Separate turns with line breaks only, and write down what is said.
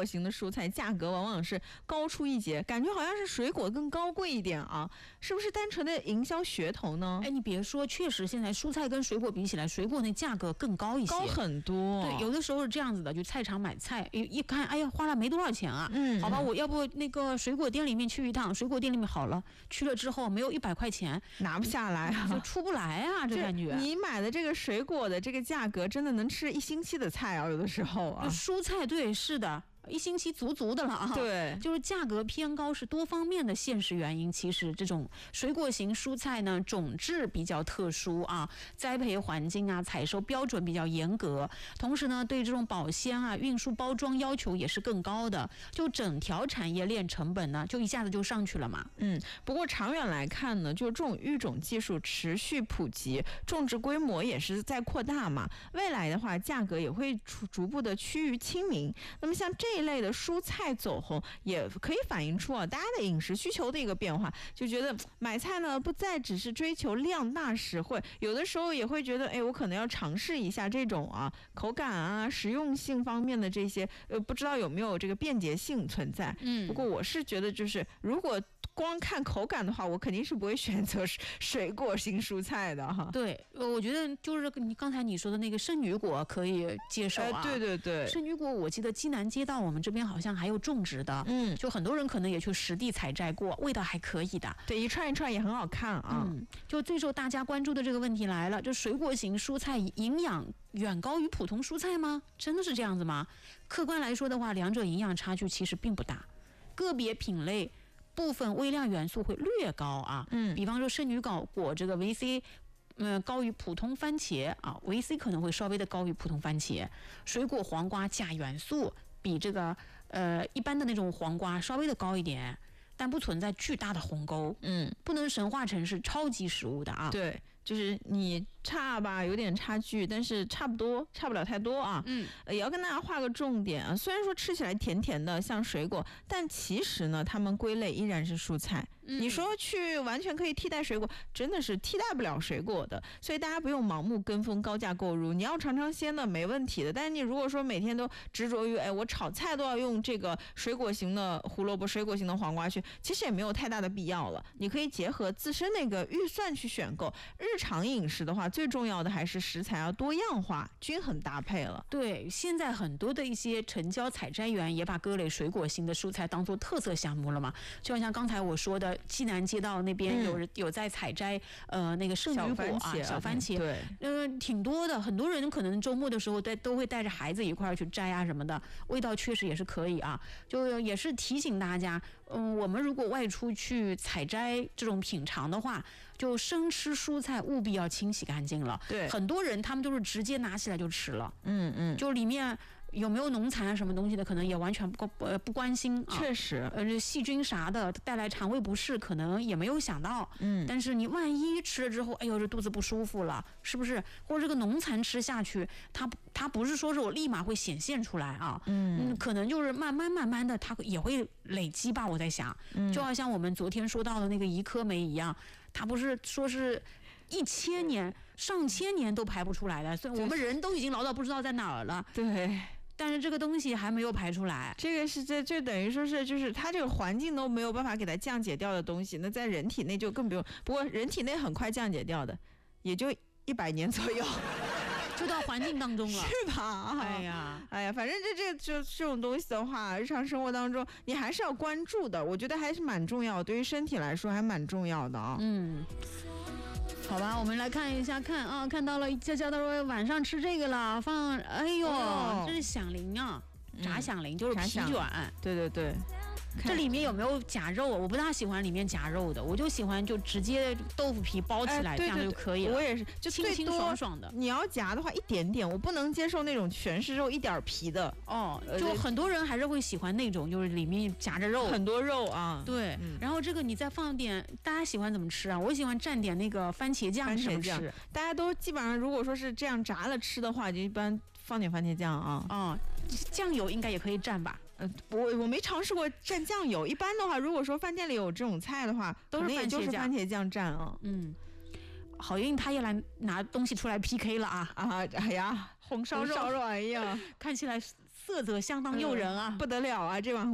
果型的蔬菜价格往往是高出一截，感觉好像是水果更高贵一点啊，是不是单纯的营销噱头呢？
哎，你别说，确实现在蔬菜跟水果比起来，水果那价格更高一些，
高很多。
对，有的时候是这样子的，就菜场买菜，一看，哎呀，花了没多少钱啊，好吧，我要不那个水果店里面去一趟，水果店里面好了，去了之后没有100块钱，
拿不下来啊，
就出不来啊，这感觉。
你买的这个水果的这个价格，真的能吃1星期的菜啊，有的时候啊。
蔬菜对，是的。1星期足足的了啊！
对，
就是价格偏高是多方面的现实原因。其实这种水果型蔬菜呢，种质比较特殊啊，栽培环境啊、采收标准比较严格，同时呢，对这种保鲜啊、运输包装要求也是更高的。就整条产业链成本呢，就一下子就上去了嘛。
不过长远来看呢，就这种育种技术持续普及，种植规模也是在扩大嘛。未来的话，价格也会逐步的趋于亲民。那么像这一类的蔬菜走红，也可以反映出大家的饮食需求的一个变化，就觉得买菜呢不再只是追求量大实惠，有的时候也会觉得，我可能要尝试一下这种口感啊、实用性方面的这些，不知道有没有这个便捷性存在。不过我是觉得，就是如果光看口感的话，我肯定是不会选择水果型蔬菜的哈。
对，我觉得就是刚才你说的那个圣女果可以接受啊。
对对对，
圣女果我记得济南街道我们这边好像还有种植的，就很多人可能也去实地采摘过，味道还可以的。
对，一串一串也很好看啊。
就最受大家关注的这个问题来了，就水果型蔬菜营养远高于普通蔬菜吗？真的是这样子吗？客观来说的话，两者营养差距其实并不大，个别品类部分微量元素会略高啊，比方说圣女果这个维 C，高于普通番茄啊，维 C 可能会稍微的高于普通番茄。水果黄瓜钾元素比这个一般的那种黄瓜稍微的高一点，但不存在巨大的鸿沟，不能神化成是超级食物的啊。
对，就是你差吧，有点差距，但是差不多，差不了太多啊。也要跟大家画个重点啊。虽然说吃起来甜甜的，像水果，但其实呢，它们归类依然是蔬菜。你说去完全可以替代水果，真的是替代不了水果的。所以大家不用盲目跟风高价购入，你要尝尝鲜的没问题的。但是你如果说每天都执着于，我炒菜都要用这个水果型的胡萝卜、水果型的黄瓜去，其实也没有太大的必要了。你可以结合自身那个预算去选购。日常饮食的话，最重要的还是食材要多样化、均衡搭配了。
对，现在很多的一些城郊采摘园也把各类水果型的蔬菜当做特色项目了嘛。就像刚才我说的，济南街道那边有在采摘那个圣女果啊、小番茄，
对，
挺多的。很多人可能周末的时候都会带着孩子一块儿去摘啊什么的，味道确实也是可以啊。就也是提醒大家，我们如果外出去采摘这种品尝的话，就生吃蔬菜务必要清洗干净了。
对，
很多人他们都是直接拿起来就吃了，就里面有没有农残啊什么东西的，可能也完全不关心啊。
确实，
细菌啥的带来肠胃不适，可能也没有想到。但是你万一吃了之后，哎呦，这肚子不舒服了，是不是？或者这个农残吃下去，它不是说是我立马会显现出来啊，可能就是慢慢的，它也会累积吧。我在想，就好像我们昨天说到的那个怡科酶一样，它不是说是1000年、上千年都排不出来的，所以我们人都已经老到不知道在哪儿了。
对。
但是这个东西还没有排出来，
这个是就等于说是就是它这个环境都没有办法给它降解掉的东西，那在人体内就更不用。不过人体内很快降解掉的，也就100年左右。
就到环境当中了，
是吧？哎呀，反正这种东西的话，日常生活当中你还是要关注的，我觉得还是蛮重要，对于身体来说还蛮重要的啊。
好吧，我们来看一下，看到了佳佳说晚上吃这个了，哎呦，这是响铃啊，炸响铃就是皮卷，
对对对。
这里面有没有夹肉？我不大喜欢里面夹肉的，我就喜欢就直接豆腐皮包起来，这样就可以了。
我也是，就
清清爽爽的。
你要夹的话，一点点，我不能接受那种全是肉一点皮的。
就很多人还是会喜欢那种，就是里面夹着肉，
很多肉啊。
对，然后这个你再放点，大家喜欢怎么吃啊？我喜欢蘸点那个番茄酱，吃。
大家都基本上如果说是这样炸了吃的话，就一般放点番茄酱啊。
酱油应该也可以蘸吧？
我没尝试过蘸酱油。一般的话，如果说饭店里有这种菜的话，
都是
番茄酱蘸啊。
好运他也来拿东西出来 PK 了啊！
哎呀，红烧肉，哎呀，
看起来色泽相当诱人啊，
不得了啊，这碗